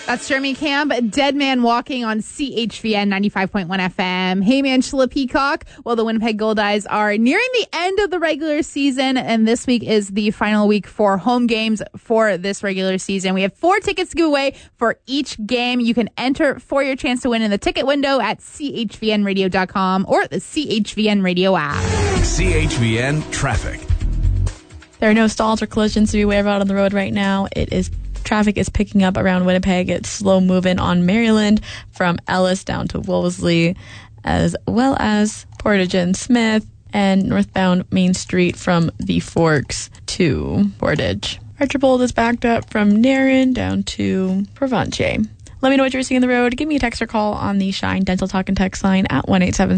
That's Jeremy Camp, Dead Man Walking on CHVN 95.1 FM. Hey, man, Sheila Peacock. Well, the Winnipeg Gold Eyes are nearing the end of the regular season, and this week is the final week for home games for this regular season. We have 4 tickets to give away for each game. You can enter for your chance to win in the ticket window at chvnradio.com or the CHVN Radio app. CHVN Traffic. There are no stalls or collisions to be aware of out on the road right now. Traffic is picking up around Winnipeg. It's slow moving on Maryland from Ellis down to Wolseley, as well as Portage and Smith, and northbound Main Street from the Forks to Portage. Archibald is backed up from Narren down to Provencher. Let me know what you're seeing on the road. Give me a text or call on the Shine Dental Talk and Text line at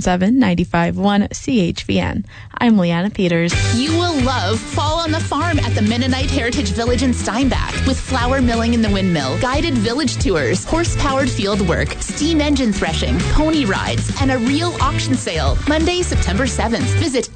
1-877-951-CHVN. I'm Leanna Peters. You will love Fall on the Farm at the Mennonite Heritage Village in Steinbach with flour milling in the windmill, guided village tours, horse-powered field work, steam engine threshing, pony rides, and a real auction sale. Monday, September 7th. Visit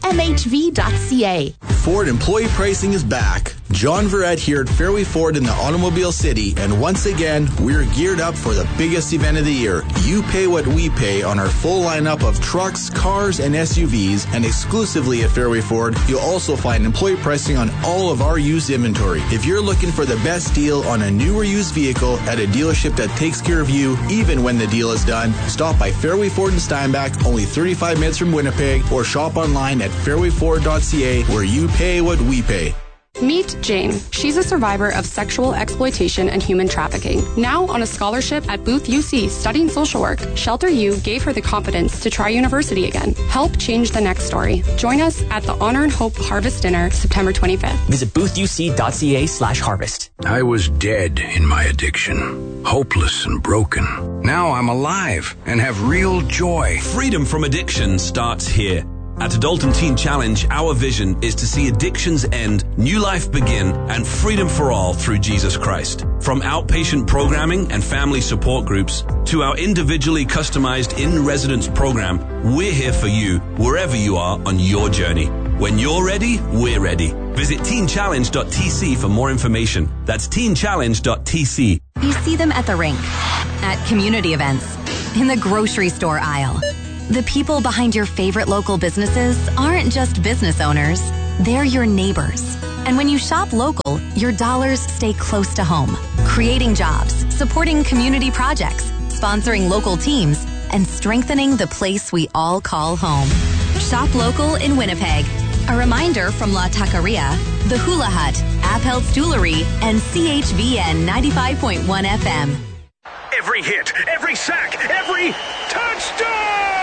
mhv.ca. Ford employee pricing is back. John Verrett here at Fairway Ford in the Automobile City, and once again, we're geared up for the biggest event of the year. You pay what we pay on our full lineup of trucks, cars, and SUVs, and exclusively at Fairway Ford, you'll also find employee pricing on all of our used inventory. If you're looking for the best deal on a new or used vehicle at a dealership that takes care of you, even when the deal is done, stop by Fairway Ford in Steinbach, only 35 minutes from Winnipeg, or shop online at fairwayford.ca, where you pay what we pay. Meet Jane. She's a survivor of sexual exploitation and human trafficking. Now on a scholarship at Booth UC studying social work, Shelter U gave her the confidence to try university again. Help change the next story. Join us at the Honor and Hope Harvest Dinner, September 25th. Visit boothuc.ca/harvest. I was dead in my addiction, hopeless and broken. Now I'm alive and have real joy. Freedom from addiction starts here. At Adult Teen Challenge, our vision is to see addictions end, new life begin, and freedom for all through Jesus Christ. From outpatient programming and family support groups to our individually customized in-residence program, we're here for you wherever you are on your journey. When you're ready, we're ready. Visit teenchallenge.tc for more information. That's teenchallenge.tc. You see them at the rink, at community events, in the grocery store aisle. The people behind your favorite local businesses aren't just business owners, they're your neighbors. And when you shop local, your dollars stay close to home, creating jobs, supporting community projects, sponsoring local teams, and strengthening the place we all call home. Shop local in Winnipeg. A reminder from La Taqueria, The Hula Hut, Appelt Stoolery, and CHVN 95.1 FM. Every hit, every sack, every touchdown!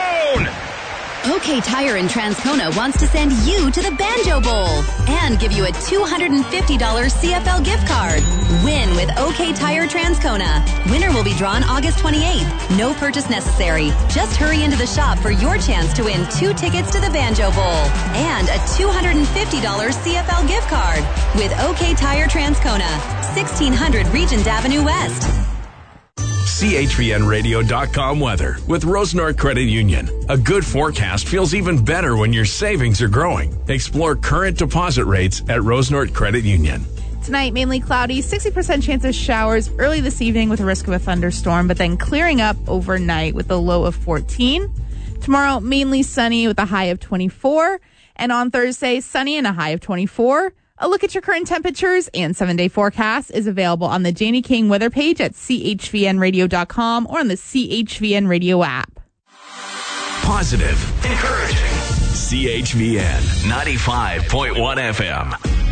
OK Tire in Transcona wants to send you to the Banjo Bowl and give you a $250 CFL gift card. Win with OK Tire Transcona. Winner will be drawn August 28th. No purchase necessary. Just hurry into the shop for your chance to win 2 tickets to the Banjo Bowl and a $250 CFL gift card with OK Tire Transcona, 1600 Regent Avenue West. CHVNradio.com weather with Rosenort Credit Union. A good forecast feels even better when your savings are growing. Explore current deposit rates at Rosenort Credit Union. Tonight, mainly cloudy, 60% chance of showers early this evening with a risk of a thunderstorm, but then clearing up overnight with a low of 14. Tomorrow, mainly sunny with a high of 24. And on Thursday, sunny and a high of 24. A look at your current temperatures and 7-day forecast is available on the Janie King weather page at chvnradio.com or on the CHVN Radio app. Positive, encouraging. CHVN 95.1 FM.